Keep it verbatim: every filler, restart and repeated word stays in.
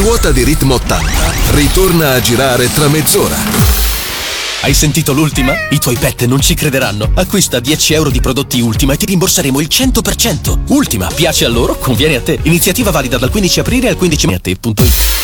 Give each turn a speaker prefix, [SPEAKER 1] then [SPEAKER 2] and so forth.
[SPEAKER 1] ruota di Ritmo ottanta ritorna a girare tra mezz'ora.
[SPEAKER 2] Hai sentito l'Ultima? I tuoi pet non ci crederanno. Acquista dieci euro di prodotti Ultima e ti rimborseremo il cento per cento. Ultima, piace a loro, conviene a te. Iniziativa valida dal quindici aprile al quindici maggio.